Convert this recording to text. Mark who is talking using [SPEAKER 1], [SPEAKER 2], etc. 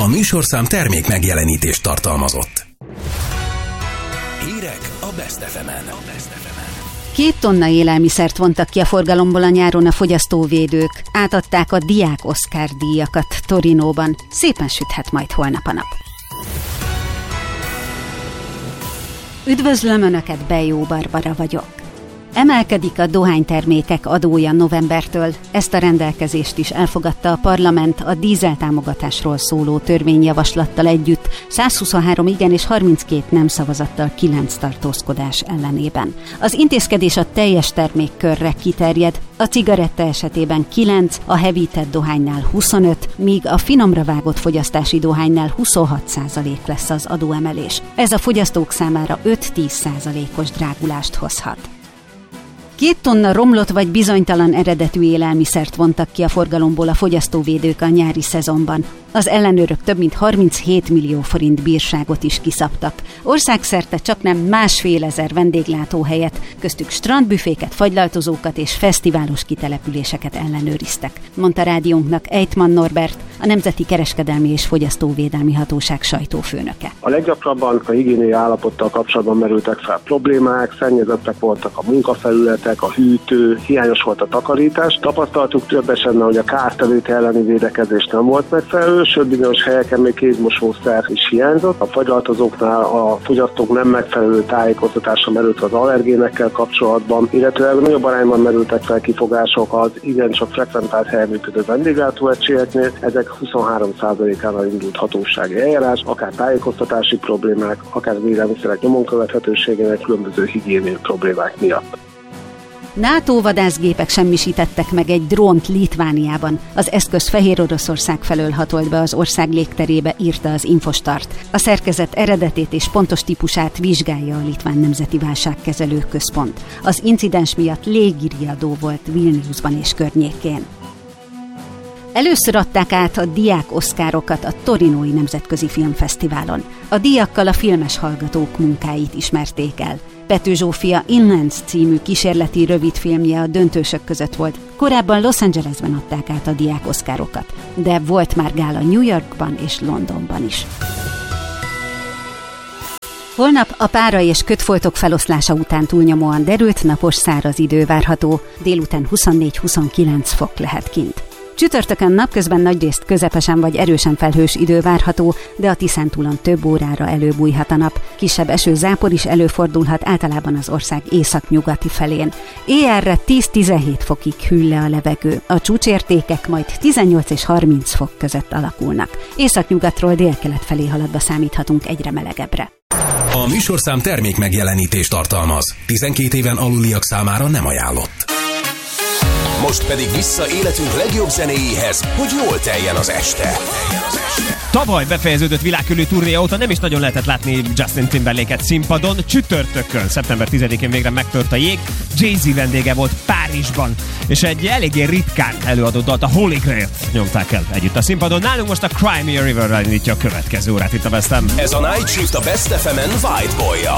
[SPEAKER 1] műsorszám termék megjelenítést tartalmazott. Hírek a Best FM-en.
[SPEAKER 2] 2 tonna élelmiszert vontak ki a forgalomból a nyáron a fogyasztóvédők. Átadták a Diák Oscar díjakat Torinóban. Szépen süthet majd holnap a nap. Üdvözlöm Önöket, Bejó Barbara vagyok. Emelkedik a dohánytermékek adója novembertől. Ezt a rendelkezést is elfogadta a parlament a dízeltámogatásról szóló törvényjavaslattal együtt, 123 igen és 32 nem szavazattal 9 tartózkodás ellenében. Az intézkedés a teljes termékkörre kiterjed, a cigaretta esetében 9, a hevített dohánynál 25, míg a finomra vágott fogyasztási dohánynál 26% lesz az adóemelés. Ez a fogyasztók számára 5-10%-os drágulást hozhat. 2 tonna romlott vagy bizonytalan eredetű élelmiszert vontak ki a forgalomból a fogyasztóvédők a nyári szezonban. Az ellenőrök több mint 37 millió forint bírságot is kiszabtak. Országszerte csaknem 1,5 vendéglátóhelyet, köztük strandbüféket, fagylaltozókat és fesztiválos kitelepüléseket ellenőriztek, mondta rádiónknak Ejtman Norbert, a Nemzeti Kereskedelmi és Fogyasztóvédelmi Hatóság sajtófőnöke.
[SPEAKER 3] A leggyakrabban a higiéniai állapottal kapcsolatban merültek fel problémák, szennyezettek voltak a munkafelületek, a hűtő, hiányos volt a takarítás. Tapasztaltuk több esetben, hogy a kártevők elleni védekezés nem volt megfelelő, sőt bizonyos helyeken még kézmosószer is hiányzott. A fagylaltozóknál a fogyasztók nem megfelelő tájékoztatása merült az allergénekkel kapcsolatban, illetve nagyobb arányban merültek fel kifogások az igencsak frekventált helyen működő vendéglátóegységeknél. Ezek 23%-ánál indult hatósági eljárás, akár tájékoztatási problémák, akár élelmiszerek nyomon követhetőségének, különböző higiéniai problémák miatt.
[SPEAKER 2] NATO vadászgépek semmisítettek meg egy drónt Litvániában. Az eszköz Fehér Oroszország felől hatolt be az ország légterébe, írta az Infostart. A szerkezet eredetét és pontos típusát vizsgálja a Litván Nemzeti Válságkezelő Központ. Az incidens miatt légiriadó volt Vilniusban és környékén. Először adták át a Diák Oscarokat a Torinói Nemzetközi Filmfesztiválon. A díjakkal a filmes hallgatók munkáit ismerték el. Pető Zsófia Inlands című kísérleti rövidfilmje a döntősök között volt. Korábban Los Angelesben adták át a Diák Oscarokat, de volt már gála New Yorkban és Londonban is. Holnap a pára és kötfoltok feloszlása után túlnyomóan derült, napos, száraz idő várható, délután 24-29 fok lehet kint. Csütörtökön napközben nagyrészt közepesen vagy erősen felhős idő várható, de a Tiszántúlon több órára előbújhat a nap. Kisebb esőzápor is előfordulhat általában az ország északnyugati felén. Éjjelre 10-17 fokig hűl le a levegő. A csúcsértékek majd 18 és 30 fok között alakulnak. Északnyugatról délkelet felé haladva számíthatunk egyre melegebbre.
[SPEAKER 1] A műsorszám termék megjelenítést tartalmaz. 12 éven aluliak számára nem ajánlott. Most pedig vissza életünk legjobb zenéjéhez, hogy jól teljen az este.
[SPEAKER 4] Tavaly befejeződött világkörüli turnéja óta nem is nagyon lehetett látni Justin Timberlake-et színpadon. Csütörtökön, szeptember 10-én végre megtört a jég. Jay-Z vendége volt Párizsban, és egy eléggé ritkán előadott dalt, a Holy Grail-t nyomták el együtt a színpadon. Nálunk most a Cry Me a River-rel indítja a következő órát itt a Best FM.
[SPEAKER 1] Ez a Night Shift a Best FM-en White Boy-jal.